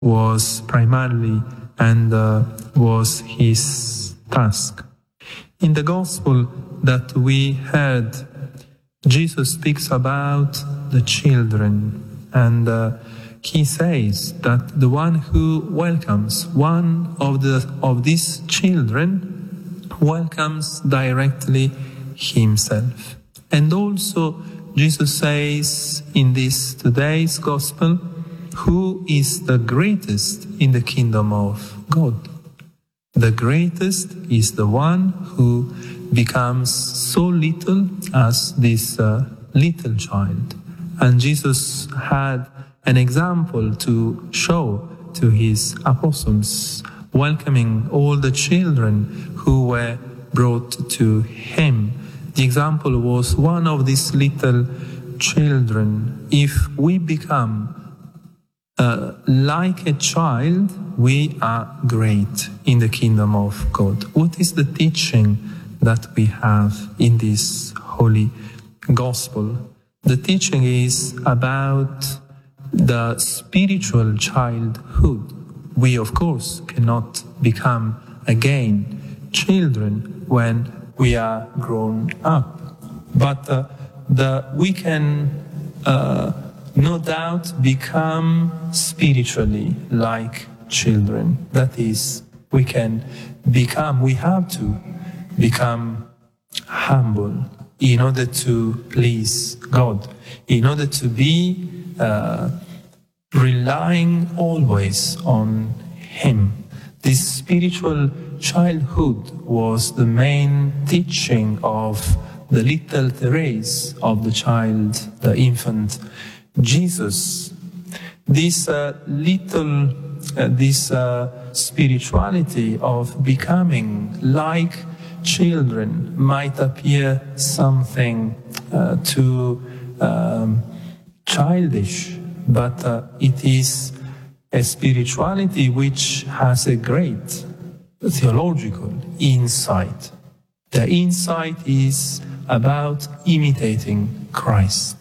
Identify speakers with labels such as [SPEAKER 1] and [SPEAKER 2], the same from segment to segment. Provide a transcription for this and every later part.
[SPEAKER 1] was primarily and was his task. In the gospel that we heard, Jesus speaks about the children, and he says that the one who welcomes one of these children welcomes directly himself. And also Jesus says in this today's gospel, who is the greatest in the kingdom of God? The greatest is the one who becomes so little as this little child. And Jesus had an example to show to his apostles, welcoming all the children who were brought to him. The example was one of these little children. If we become like a child, we are great in the kingdom of God. What is the teaching that we have in this holy gospel? The teaching is about the spiritual childhood. We, of course, cannot become again children when we are grown up, but we can no doubt become spiritually like children. That is, we have to become humble in order to please God, in order to be relying always on Him. This spiritual childhood was the main teaching of the little Therese, of the child, the infant Jesus. This spirituality of becoming like children might appear something too childish, but it is a spirituality which has a great theological insight. The insight is about imitating Christ.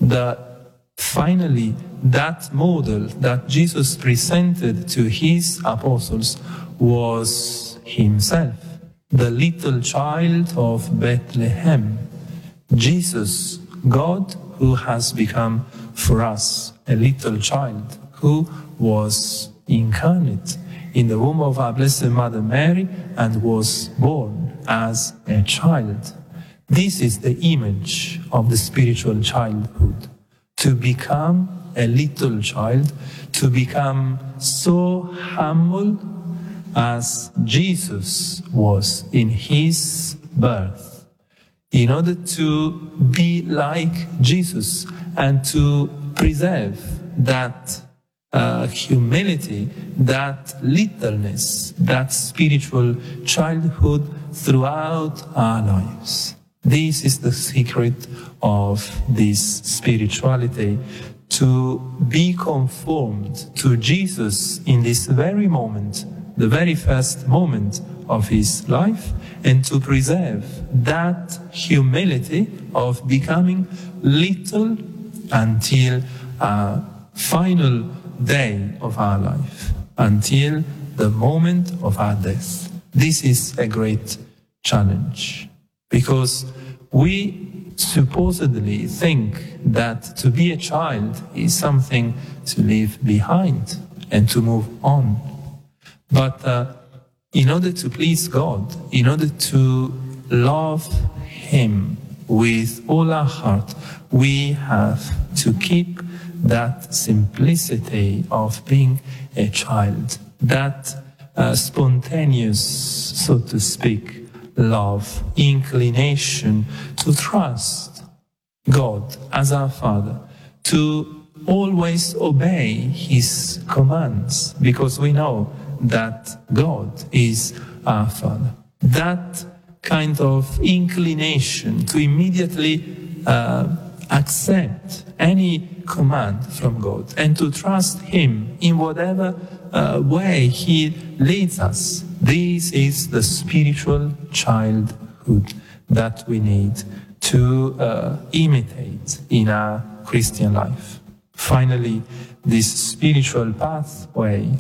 [SPEAKER 1] Finally, that model that Jesus presented to his apostles was himself, the little child of Bethlehem. Jesus, God, who has become for us a little child, who was incarnate in the womb of our Blessed Mother Mary and was born as a child. This is the image of the spiritual childhood. To become a little child, to become so humble as Jesus was in his birth, in order to be like Jesus and to preserve that humility, that littleness, that spiritual childhood throughout our lives. This is the secret of this spirituality, to be conformed to Jesus in this very moment, the very first moment of his life, and to preserve that humility of becoming little until our final day of our life, until the moment of our death. This is a great challenge, because we supposedly think that to be a child is something to leave behind and to move on. But in order to please God, in order to love Him with all our heart, we have to keep that simplicity of being a child, that spontaneous, so to speak, love, inclination to trust God as our Father, to always obey His commands, because we know that God is our Father. That kind of inclination to immediately accept any command from God and to trust Him in whatever way He leads us. This is the spiritual childhood that we need to imitate in our Christian life. Finally, this spiritual pathway